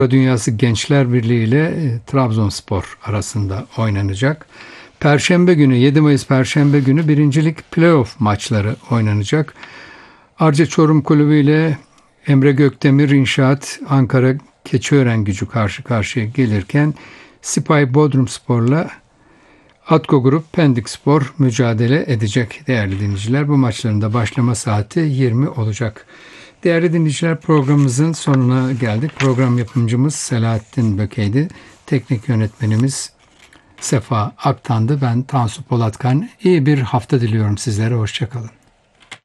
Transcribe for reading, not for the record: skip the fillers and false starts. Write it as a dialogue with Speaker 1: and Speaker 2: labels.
Speaker 1: Dünyası Gençler Birliği ile Trabzonspor arasında oynanacak. Perşembe günü 7 Mayıs Perşembe günü birincilik playoff maçları oynanacak. Arca Çorum Kulübü ile Emre Gökdemir İnşaat Ankara Keçiören karşı karşıya gelirken Sipahi Bodrumspor'la Atko Grup Pendikspor mücadele edecek değerli dinleyiciler. Bu maçların da başlama saati 20 olacak. Değerli dinleyiciler, programımızın sonuna geldik. Program yapımcımız Selahattin Bökey'di. Teknik yönetmenimiz Sefa Aktan'dı. Ben Tansu Polatkan. İyi bir hafta diliyorum sizlere. Hoşçakalın.